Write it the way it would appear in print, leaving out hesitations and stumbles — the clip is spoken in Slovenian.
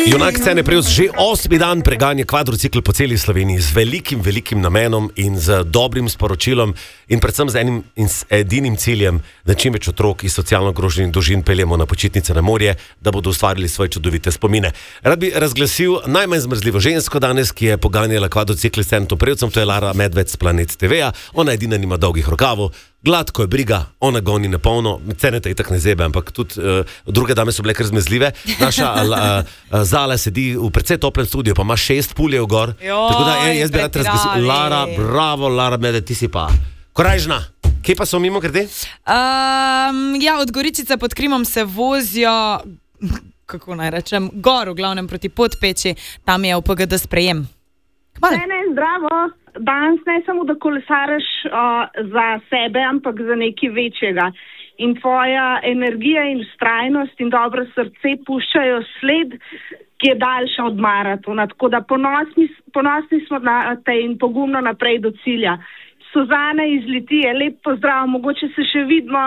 Junak scene Preus že 8. dan preganja kvadrocikl po celi Sloveniji z velikim namenom in z dobrim sporočilom in predvsem z enim in s edinim ciljem, da čim več otrok iz socialno ogroženih družin peljemo na počitnice na morje, da bodo ustvarili svoje čudovite spomine. Rad bi razglasil najmanj zmrzljivo žensko danes, ki je poganjala kvadrocikl s Cenetom Preucem, to je Lara Medved z Planet TV-ja. Ona edina nima dolgih rokavov, gladko je briga, ona goni na polno, Ceneta itak ne zebe, ampak tudi druge dame so bile kar zmezljive. Naša Zala sedi v precej toplem studiu, pa ima 6 puljev gor. Tako da jaz bi rad razglasil, Lara, bravo, Lara Medved, ti si pa korajžna. Kje pa so mimo grede? Od Goričice pod Krimom se vozijo, kako naj rečem, gor v glavnem proti Podpeči, tam je v PGD sprejem. Ne, zdravo. Danes ne samo, da kolesariš za sebe, ampak za nekaj večjega. In tvoja energija in vztrajnost in dobro srce puščajo sled, ki je daljša od maratona. Tako da ponosni smo na te in pogumno naprej do cilja. Suzana iz Litije, lep pozdrav, mogoče se še vidimo